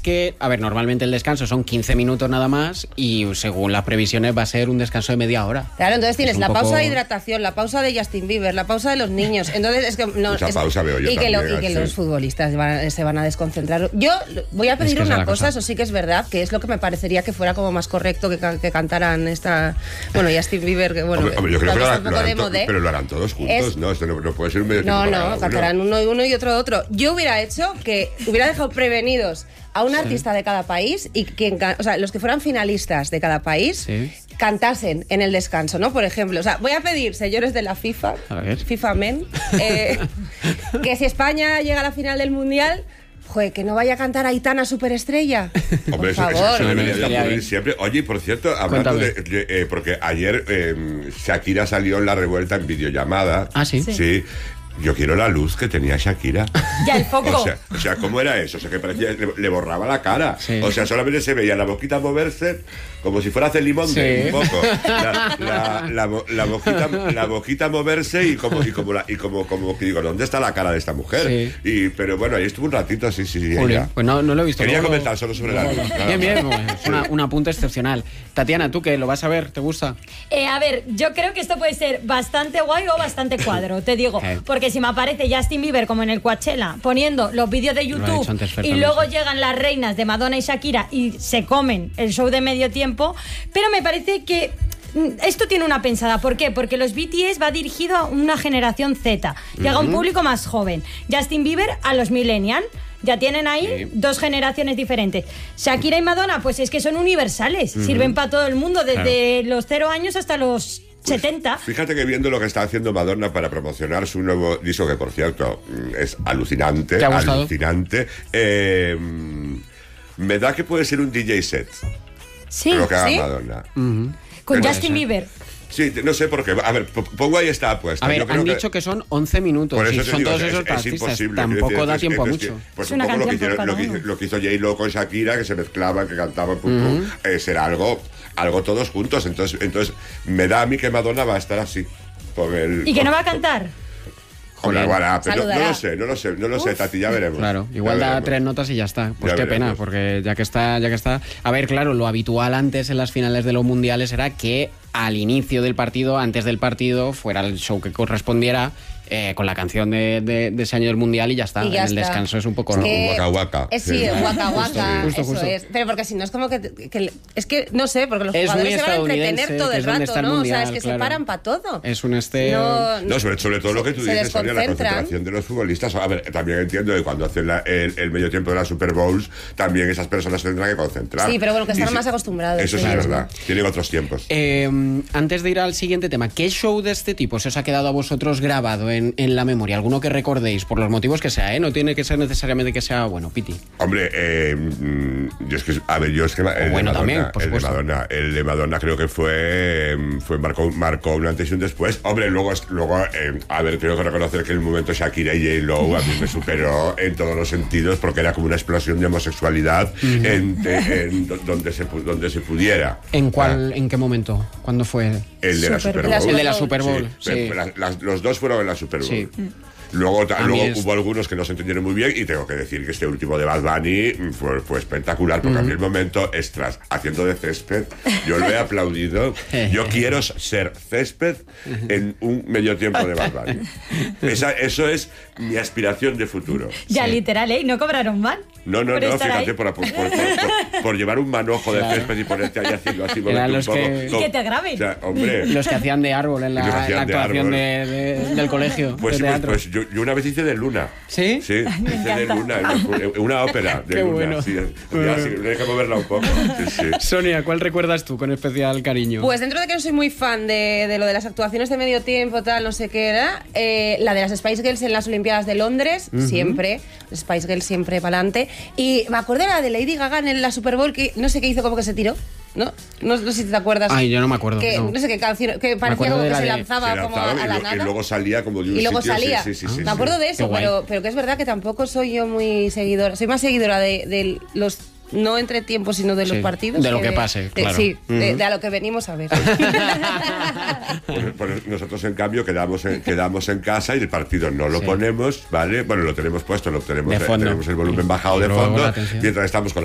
que, a ver, normalmente el descanso son 15 minutos nada más y según las previsiones va a ser un descanso de media hora. Claro, entonces tienes la pausa poco... de hidratación, la pausa de Justin Bieber, la pausa de los niños. Entonces es que no, mucha pausa veo yo y que, también, y que los futbolistas se van a desconcentrar. Yo voy a pedir una cosa, eso sí que es verdad, que es lo que me parecería que fuera como más correcto que cantaran esta... Bueno, Justin Bieber, que bueno... Hombre, yo creo que pero lo harán todos juntos, ¿no? Esto no puede ser un medio tiempo. No, cantarán uno y otro. Yo hubiera hecho que hubiera dejado prevenidos a un artista de cada país y los que fueran finalistas de cada país cantasen en el descanso, ¿no? Por ejemplo, voy a pedir, señores de la FIFA, FIFA Men, que si España llega a la final del Mundial, joder, que no vaya a cantar Aitana Superestrella. Hombre, por favor. Eso debería ocurrir siempre. Oye, por cierto, hablando porque ayer Shakira salió en la revuelta en videollamada. Ah, sí. Sí. Yo quiero la luz que tenía Shakira. Ya, el foco. O sea, ¿cómo era eso? O sea, que parecía, le borraba la cara. Sí. O sea, solamente se veía la boquita moverse como si fuera Celimonde, un poco. La boquita moverse y como que digo, ¿dónde está la cara de esta mujer? Sí. Pero bueno, ahí estuvo un ratito, sí. Ella. Pues no lo he visto. Quería comentar solo sobre la luz. Bien, es un apunte excepcional. Tatiana, ¿tú qué? ¿Lo vas a ver? ¿Te gusta? A ver, yo creo que esto puede ser bastante guay o bastante cuadro, te digo. Porque si me aparece Justin Bieber como en el Coachella poniendo los vídeos de YouTube y luego llegan las reinas de Madonna y Shakira y se comen el show de medio tiempo, pero me parece que esto tiene una pensada. ¿Por qué? Porque los BTS va dirigido a una generación Z, llega a un público más joven. Justin Bieber a los millennials. Ya tienen ahí dos generaciones diferentes. Shakira y Madonna, pues es que son universales, sirven para todo el mundo, desde los 0 años hasta los 70. Fíjate que viendo lo que está haciendo Madonna para promocionar su nuevo disco, que por cierto es alucinante. ¿Te ha gustado? Alucinante. Me da que puede ser un DJ set. Sí, lo que haga Madonna. Con Justin Bieber. Sí, no sé por qué. A ver, pongo ahí esta apuesta. A ver, han dicho que son 11 minutos. Por eso son todos esos artistas. Imposible. Tampoco da tiempo a mucho. Pues un poco lo que hizo J-Lo con Shakira, que se mezclaban, que cantaban, será algo todos juntos. Entonces me da a mí que Madonna va a estar así. ¿Y que no va a cantar? Joder, pero no lo sé, Tati, ya veremos. Claro, igual da 3 notas y ya está. Pues ya qué pena, porque ya que está. A ver, claro, lo habitual antes en las finales de los mundiales era que al inicio del partido, antes del partido, fuera el show que correspondiera, con la canción de ese año del mundial y ya está. Y el descanso es un poco... Waka Waka. Sí, Waka Waka, justo. es. Pero porque si no es como que es que, no sé, porque los jugadores se van a entretener todo el rato, ¿no? Mundial, es que se paran para todo. Es un No, sobre todo lo que tú dices, Sonia, la concentración de los futbolistas. A ver, también entiendo que cuando hacen el medio tiempo de la Super Bowls, también esas personas se tendrán que concentrar. Sí, pero bueno, que están más acostumbrados. Eso sí es verdad. Tienen otros tiempos. Antes de ir al siguiente tema, ¿qué show de este tipo se os ha quedado a vosotros grabado en la memoria? ¿Alguno que recordéis? Por los motivos que sea, No tiene que ser necesariamente que sea bueno, Piti. Hombre, yo es que bueno, también, por supuesto. El de Madonna creo que marcó un antes y un después. Hombre, luego a ver, tengo que reconocer que en el momento Shakira y J-Lo a mí me superó en todos los sentidos, porque era como una explosión de homosexualidad donde se pudiera. ¿En qué momento? ¿Cuándo fue? El de la Super Bowl. El de la Super Bowl, sí. Los dos fueron en la Super Bowl. Sí. Luego hubo algunos que no se entendieron muy bien, y tengo que decir que este último de Bad Bunny fue espectacular, porque a mí el momento extras haciendo de césped, yo lo he aplaudido. Yo quiero ser césped en un medio tiempo de Bad Bunny. Eso es mi aspiración de futuro. Ya, literal, ¿no cobraron mal? No, fíjate, por llevar un manojo de césped y ponerte ahí haciendo así, un poco. Y que te graben. O sea, hombre, los que hacían de árbol en la actuación del colegio. Pues yo una vez hice de Luna. ¿Sí? Sí, hice de Luna, una ópera de Qué Luna. bueno. Sí, déjame verla un poco. Sí. Sonia, ¿cuál recuerdas tú con especial cariño? Pues dentro de que no soy muy fan de lo de las actuaciones de medio tiempo, tal, no sé qué era, la de las Spice Girls en las Olimpiadas de Londres, siempre, Spice Girls siempre para adelante. Y me acuerdo de la de Lady Gaga en la Super Bowl, que no sé qué hizo, como que se tiró. No sé si te acuerdas. Ay, yo no me acuerdo. No sé qué canción, que parecía como que se lanzaba como a la nada. Y luego salía como de un sitio. Y luego sitio, salía. Sí, me acuerdo de eso, pero que es verdad que tampoco soy yo muy seguidora. Soy más seguidora de los... No entre tiempos, sino de los partidos. De lo que pase, claro. Sí, de a lo que venimos a ver. Pues nosotros, en cambio, quedamos en casa y el partido no lo ponemos, ¿vale? Bueno, lo tenemos puesto, tenemos el volumen bajado de fondo, mientras estamos con